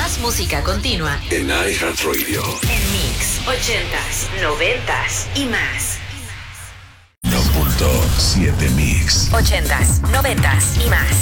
Más música continua en iHeartRadio. En Mix 80s, 90s y más. 1.7 Mix 80s, 90s y más.